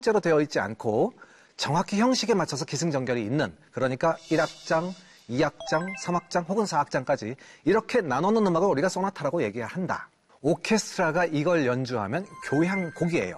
제로 되어 있지 않고 정확히 형식에 맞춰서 기승전결이 있는, 그러니까 1악장, 2악장, 3악장 혹은 4악장까지 이렇게 나눠놓은 음악을 우리가 소나타라고 얘기한다. 오케스트라가 이걸 연주하면 교향곡이에요.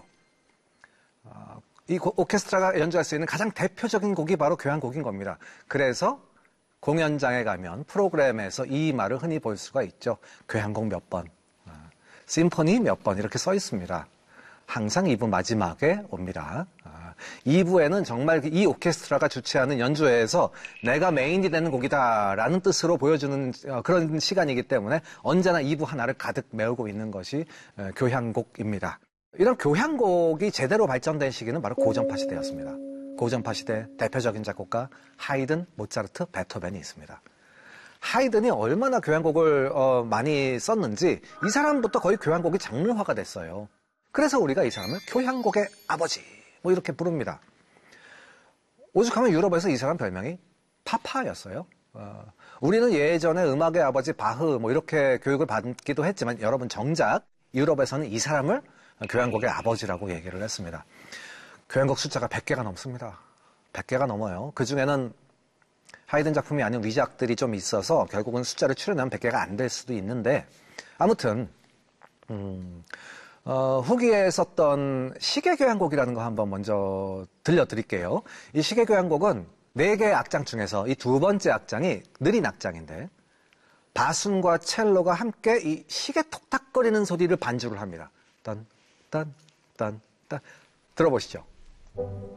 이 오케스트라가 연주할 수 있는 가장 대표적인 곡이 바로 교향곡인 겁니다. 그래서 공연장에 가면 프로그램에서 이 말을 흔히 볼 수가 있죠. 교향곡 몇 번, 심포니 몇 번 이렇게 써 있습니다. 항상 2부 마지막에 옵니다. 2부에는 정말 이 오케스트라가 주최하는 연주회에서 내가 메인이 되는 곡이다라는 뜻으로 보여주는 그런 시간이기 때문에 언제나 2부 하나를 가득 메우고 있는 것이 교향곡입니다. 이런 교향곡이 제대로 발전된 시기는 바로 고전파 시대였습니다. 고전파 시대 대표적인 작곡가 하이든, 모차르트, 베토벤이 있습니다. 하이든이 얼마나 교향곡을 많이 썼는지 이 사람부터 거의 교향곡이 장르화가 됐어요. 그래서 우리가 이 사람을 교향곡의 아버지 뭐 이렇게 부릅니다. 오죽하면 유럽에서 이 사람 별명이 파파였어요. 우리는 예전에 음악의 아버지 바흐 뭐 이렇게 교육을 받기도 했지만 여러분 정작 유럽에서는 이 사람을 교향곡의 아버지라고 얘기를 했습니다. 교향곡 숫자가 100개가 넘습니다. 100개가 넘어요. 그중에는 하이든 작품이 아닌 위작들이 좀 있어서 결국은 숫자를 추려내면 100개가 안 될 수도 있는데 아무튼 후기에 썼던 시계교향곡이라는 거 한번 먼저 들려드릴게요. 이 시계교향곡은 4개의 악장 중에서 이 두 번째 악장이 느린 악장인데 바순과 첼로가 함께 이 시계 톡탁거리는 소리를 반주를 합니다. 딴, 딴, 딴, 딴. 들어보시죠.